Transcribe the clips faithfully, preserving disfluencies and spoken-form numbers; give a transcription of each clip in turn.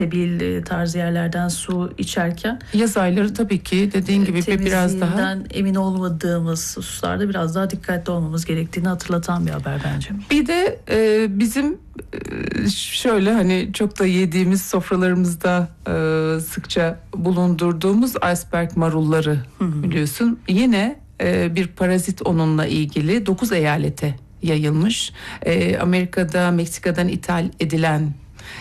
Sebil tarzı yerlerden su içerken yaz ayları tabii ki dediğin gibi biraz daha emin olmadığımız hususlarda biraz daha dikkatli olmamız gerektiğini hatırlatan bir haber bence. Bir de e, bizim e, şöyle hani çok da yediğimiz sofralarımızda e, sıkça bulundurduğumuz iceberg marulları Hı-hı. biliyorsun. Yine e, bir parazit onunla ilgili dokuz eyalete yayılmış. E, Amerika'da, Meksika'dan ithal edilen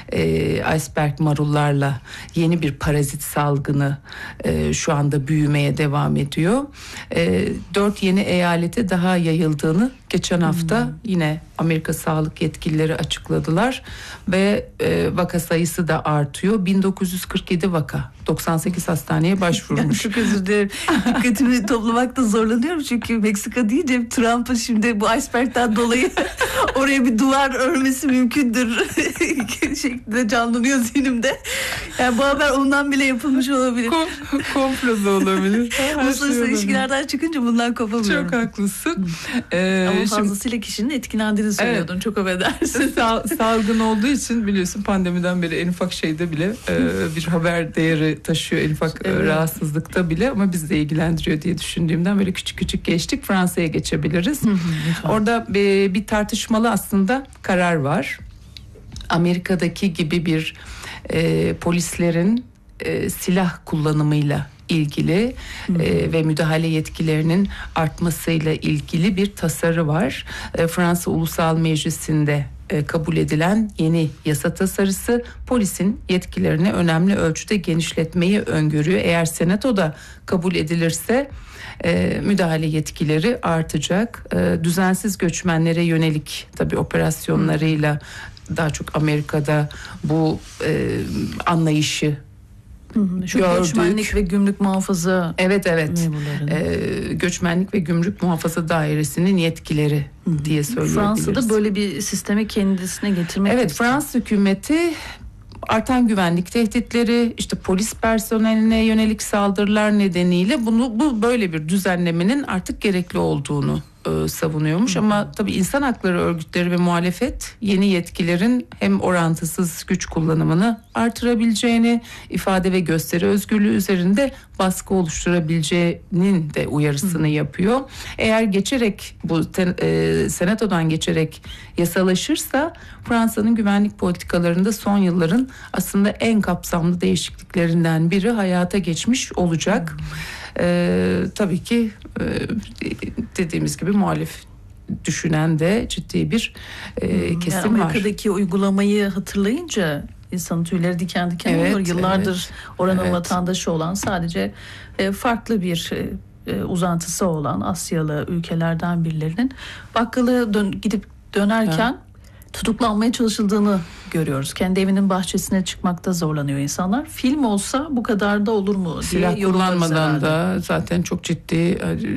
e, iceberg marullarla yeni bir parazit salgını e, şu anda büyümeye devam ediyor. E, dört yeni eyalete daha yayıldığını geçen hafta hmm. yine Amerika sağlık yetkilileri açıkladılar ve e, vaka sayısı da artıyor. bin dokuz yüz kırk yedi vaka, doksan sekiz hastaneye başvurmuş. Yani çok özür dilerim. Dikkatimi toplamakta zorlanıyorum çünkü Meksika deyince Trump'ın şimdi bu iceberg'den dolayı oraya bir duvar örmesi mümkündür şeklinde canlanıyor zihnimde. Yani bu haber ondan bile yapılmış olabilir. Kom- komplo da olabilir. Uluslararası ilişkilerden çıkınca bundan kopamıyorum. Çok haklısın. Ee, Ama fazlasıyla şimdi, kişinin etkilendiğini söylüyordun. Evet. Çok affedersin. Sal, salgın olduğu için biliyorsun pandemiden beri en ufak şeyde bile e, bir haber değeri taşıyor. En ufak evet. rahatsızlıkta bile ama bizi de ilgilendiriyor diye düşündüğümden böyle küçük küçük geçtik. Fransa'ya geçebiliriz. Orada bir, bir tartışmalı aslında karar var. Amerika'daki gibi bir e, polislerin e, silah kullanımıyla ilgili e, ve müdahale yetkilerinin artmasıyla ilgili bir tasarı var. E, Fransa Ulusal Meclisi'nde e, kabul edilen yeni yasa tasarısı polisin yetkilerini önemli ölçüde genişletmeyi öngörüyor. Eğer senatoda kabul edilirse e, müdahale yetkileri artacak. E, düzensiz göçmenlere yönelik tabii operasyonlarıyla daha çok Amerika'da bu e, anlayışı Şu göçmenlik ve gümrük muhafaza evet evet ee, göçmenlik ve gümrük muhafaza dairesinin yetkileri Hı-hı. diye söyleyebiliriz. Fransa'da böyle bir sistemi kendisine getirmek evet istiyor. Fransız hükümeti artan güvenlik tehditleri, işte polis personeline yönelik saldırılar nedeniyle bunu bu böyle bir düzenlemenin artık gerekli olduğunu e, savunuyormuş. Hı-hı. Ama tabii insan hakları örgütleri ve muhalefet yeni yetkilerin hem orantısız güç kullanımını artırabileceğini, ifade ve gösteri özgürlüğü üzerinde baskı oluşturabileceğinin de uyarısını Hı-hı. yapıyor. Eğer geçerek bu ten, e, senatodan geçerek yasalaşırsa Fransa'nın güvenlik politikalarında son yılların aslında en kapsamlı değişikliklerinden biri hayata geçmiş olacak. Ee, tabii ki e, dediğimiz gibi muhalif düşünen de ciddi bir e, kesim yani var. Amerika'daki uygulamayı hatırlayınca insanın tüyleri diken diken evet, olur. Yıllardır evet, oranın evet. vatandaşı olan sadece e, farklı bir e, uzantısı olan Asyalı ülkelerden birilerinin bakkala dön, gidip dönerken evet. tutuklanmaya çalışıldığını görüyoruz. Kendi evinin bahçesine çıkmakta zorlanıyor insanlar. Film olsa bu kadar da olur mu diye silah kullanmadan da zaten çok ciddi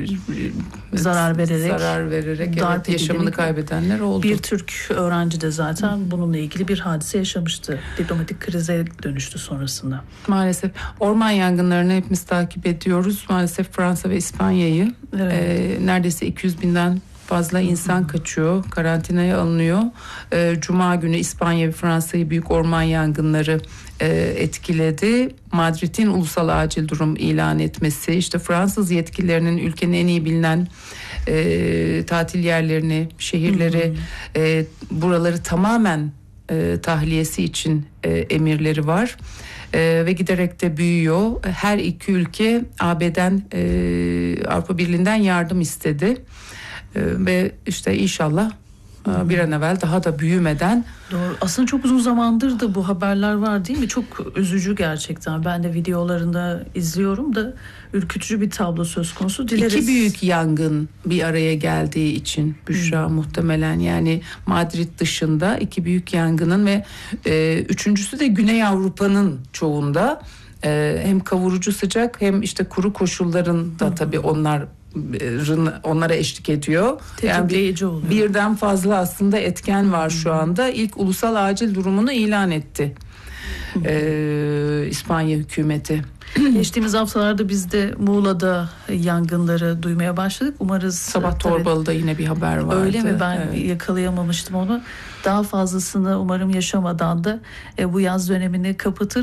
zarar vererek zarar vererek evet, yaşamını kaybedenler oldu. Bir Türk öğrenci de zaten Hı. bununla ilgili bir hadise yaşamıştı. Diplomatik krize dönüştü sonrasında. Maalesef orman yangınlarını hepimiz takip ediyoruz. Maalesef Fransa ve İspanya'yı evet. e, neredeyse iki yüz binden fazla insan kaçıyor, karantinaya alınıyor. E, Cuma günü İspanya ve Fransa'yı büyük orman yangınları e, etkiledi. Madrid'in ulusal acil durum ilan etmesi, işte Fransız yetkililerinin ülkenin en iyi bilinen e, tatil yerlerini, şehirleri, e, buraları tamamen e, tahliyesi için e, emirleri var. Ee, ve giderek de büyüyor. Her iki ülke A B'den, e, Avrupa Birliği'nden yardım istedi. Ee, ve işte inşallah hmm. bir an evvel daha da büyümeden. Doğru. Aslında çok uzun zamandır da bu haberler var değil mi? Çok üzücü gerçekten. Ben de videolarında izliyorum da ürkütücü bir tablo söz konusu. Dileriz. İki büyük yangın bir araya geldiği için Büşra hmm. muhtemelen yani Madrid dışında iki büyük yangının ve e, üçüncüsü de Güney Avrupa'nın çoğunda e, hem kavurucu sıcak hem işte kuru koşulların da hmm. tabii onlar onlara eşlik ediyor. Tetikleyici yani oluyor. Birden fazla aslında etken var şu anda. İlk ulusal acil durumunu ilan etti. Ee, İspanya hükümeti. Geçtiğimiz haftalarda biz de Muğla'da yangınları duymaya başladık. Umarız Sabah tabii, Torbalı'da yine bir haber vardı. öyle mi? Ben evet. yakalayamamıştım onu. Daha fazlasını umarım yaşamadan da e, bu yaz dönemini kapatır.